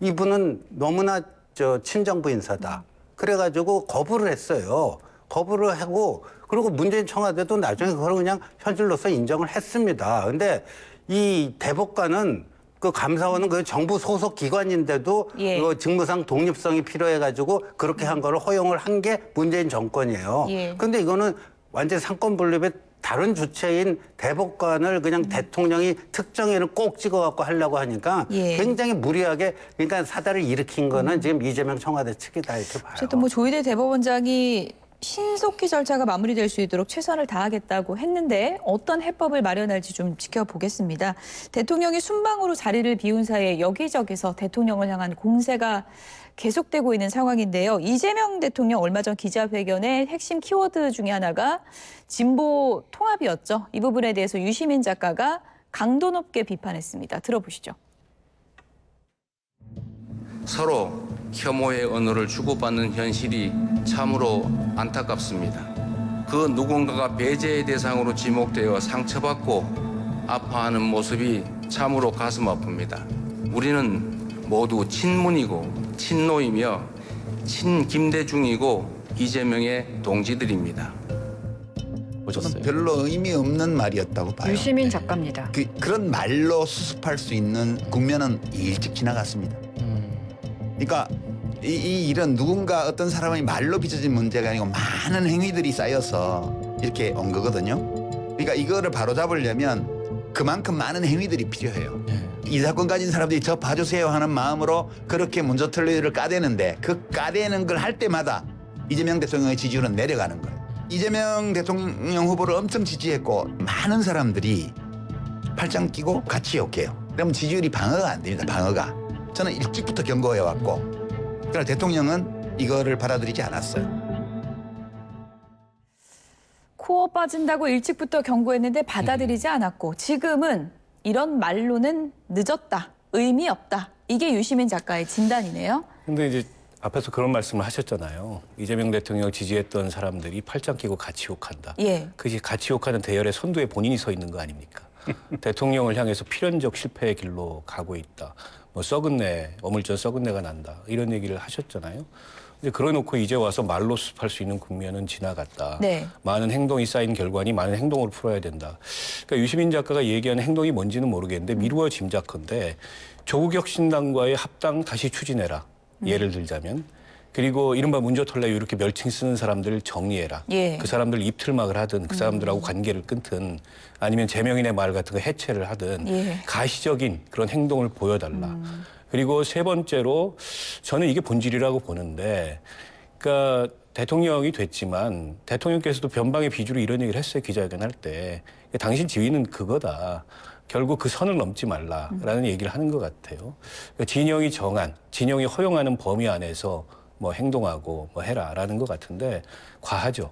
이분은 너무나 친정부 인사다. 그래가지고 거부를 했어요. 거부를 하고 그리고 문재인 청와대도 나중에 그걸 그냥 현실로서 인정을 했습니다. 근데 이 대법관은 그 감사원은 그 정부 소속 기관인데도 예. 그 직무상 독립성이 필요해가지고 그렇게 한 거를 허용을 한 게 문재인 정권이에요. 예. 근데 이거는 완전 상권 분립의 다른 주체인 대법관을 그냥 대통령이 특정인을 꼭 찍어갖고 하려고 하니까 예. 굉장히 무리하게 그러니까 사달을 일으킨 거는 지금 이재명 청와대 측이다 이렇게 봐요. 어쨌든 뭐 조희대 대법원장이 신속히 절차가 마무리될 수 있도록 최선을 다하겠다고 했는데 어떤 해법을 마련할지 좀 지켜보겠습니다. 대통령이 순방으로 자리를 비운 사이에 여기저기서 대통령을 향한 공세가 계속되고 있는 상황인데요. 이재명 대통령 얼마 전 기자회견의 핵심 키워드 중에 하나가 진보 통합이었죠. 이 부분에 대해서 유시민 작가가 강도 높게 비판했습니다. 들어보시죠. 서로 혐오의 언어를 주고받는 현실이 참으로 안타깝습니다. 그 누군가가 배제의 대상으로 지목되어 상처받고 아파하는 모습이 참으로 가슴 아픕니다. 우리는 모두 친문이고 친노이며 친김대중이고 이재명의 동지들입니다. 저는 별로 의미 없는 말이었다고 봐요. 유시민 작가입니다. 그런 말로 수습할 수 있는 국면은 일찍 지나갔습니다. 그러니까 이 일은 누군가 어떤 사람의 말로 빚어진 문제가 아니고 많은 행위들이 쌓여서 이렇게 온 거거든요. 그러니까 이거를 바로잡으려면 그만큼 많은 행위들이 필요해요. 이 사건 가진 사람들이 저 봐주세요 하는 마음으로 그렇게 문조털리를 까대는데 그 까대는 걸 할 때마다 이재명 대통령의 지지율은 내려가는 거예요. 이재명 대통령 후보를 엄청 지지했고 많은 사람들이 팔짱 끼고 같이 욕해요. 그러면 지지율이 방어가 안 됩니다. 방어가. 저는 일찍부터 경고해왔고 그러나 대통령은 이거를 받아들이지 않았어요. 코어 빠진다고 일찍부터 경고했는데 받아들이지 않았고 지금은 이런 말로는 늦었다, 의미 없다. 이게 유시민 작가의 진단이네요. 근데 이제 앞에서 그런 말씀을 하셨잖아요. 이재명 대통령 지지했던 사람들이 팔짱 끼고 같이 욕한다. 예. 그게 같이 욕하는 대열의 선두에 본인이 서 있는 거 아닙니까? 대통령을 향해서 필연적 실패의 길로 가고 있다. 뭐 썩은 내, 어물전 썩은 내가 난다. 이런 얘기를 하셨잖아요. 근데 그러놓고 이제 와서 말로 수습할 수 있는 국면은 지나갔다. 네. 많은 행동이 쌓인 결과니 많은 행동으로 풀어야 된다. 그러니까 유시민 작가가 얘기하는 행동이 뭔지는 모르겠는데 미루어 짐작컨대 조국 혁신당과의 합당 다시 추진해라. 예를 들자면. 그리고 이른바 문조털레 이렇게 멸칭 쓰는 사람들을 정리해라. 예. 그 사람들 입틀막을 하든 그 사람들하고 관계를 끊든 아니면 제명인의 말 같은 거 해체를 하든 예. 가시적인 그런 행동을 보여달라. 그리고 세 번째로 저는 이게 본질이라고 보는데 그러니까 대통령이 됐지만 대통령께서도 변방의 비주로 이런 얘기를 했어요. 기자회견 할 때. 당신 지위는 그거다. 결국 그 선을 넘지 말라라는 얘기를 하는 것 같아요. 그러니까 진영이 정한, 진영이 허용하는 범위 안에서 뭐 행동하고 뭐 해라라는 것 같은데 과하죠.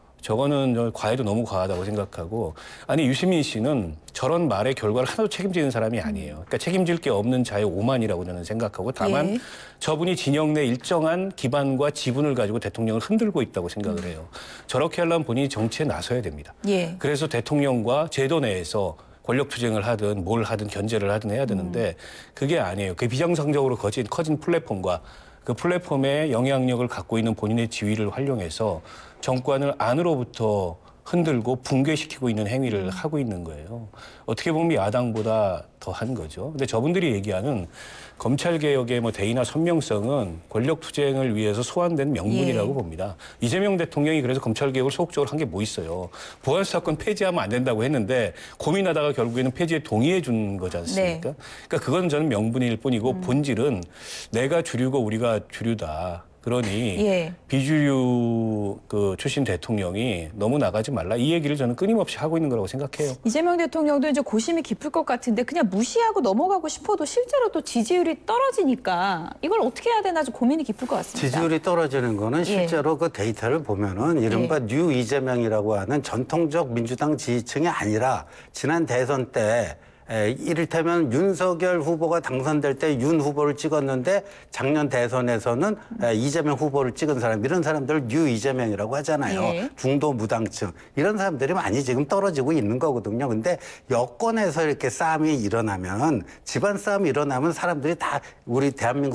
저거는 과해도 너무 과하다고 생각하고 아니 유시민 씨는 저런 말의 결과를 하나도 책임지는 사람이 아니에요. 그러니까 책임질 게 없는 자의 오만이라고 저는 생각하고 다만 예. 저분이 진영 내 일정한 기반과 지분을 가지고 대통령을 흔들고 있다고 생각을 해요. 저렇게 하려면 본인이 정치에 나서야 됩니다. 예. 그래서 대통령과 제도 내에서 권력 투쟁을 하든 뭘 하든 견제를 하든 해야 되는데 그게 아니에요. 그 비정상적으로 커진 플랫폼과 그 플랫폼의 영향력을 갖고 있는 본인의 지위를 활용해서 정권을 안으로부터 흔들고 붕괴시키고 있는 행위를 하고 있는 거예요. 어떻게 보면 야당보다 더한 거죠. 근데 저분들이 얘기하는 검찰개혁의 뭐 대의나 선명성은 권력투쟁을 위해서 소환된 명분이라고 예. 봅니다. 이재명 대통령이 그래서 검찰개혁을 소극적으로 한 게 뭐 있어요. 보안수사권 폐지하면 안 된다고 했는데 고민하다가 결국에는 폐지에 동의해 준 거지 않습니까? 네. 그러니까 그건 저는 명분일 뿐이고 본질은 내가 주류고 우리가 주류다. 그러니 예. 비주류 그 출신 대통령이 너무 나가지 말라. 이 얘기를 저는 끊임없이 하고 있는 거라고 생각해요. 이재명 대통령도 이제 고심이 깊을 것 같은데 그냥 무시하고 넘어가고 싶어도 실제로 또 지지율이 떨어지니까 이걸 어떻게 해야 되나 좀 고민이 깊을 것 같습니다. 지지율이 떨어지는 거는 실제로 그 데이터를 보면은 이른바 뉴 이재명이라고 하는 전통적 민주당 지지층이 아니라 지난 대선 때 이를테면 윤석열 후보가 당선될 때 윤 후보를 찍었는데 작년 대선에서는 이재명 후보를 찍은 사람 이런 사람들을 뉴 이재명이라고 하잖아요. 예. 중도 무당층 이런 사람들이 많이 지금 떨어지고 있는 거거든요. 근데 여권에서 이렇게 싸움이 일어나면 집안 싸움이 일어나면 사람들이 다 우리 대한민국